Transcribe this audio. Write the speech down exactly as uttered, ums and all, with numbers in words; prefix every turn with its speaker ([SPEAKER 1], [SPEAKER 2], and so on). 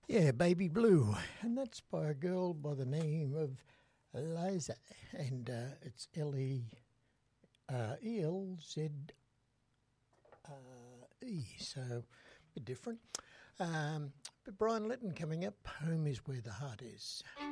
[SPEAKER 1] Yeah, Baby Blue, and that's by a girl by the name of Liza, and uh, it's L E uh, E L Z uh, E, so a bit different. Um, but Brian Litton coming up, Home is Where the Heart Is.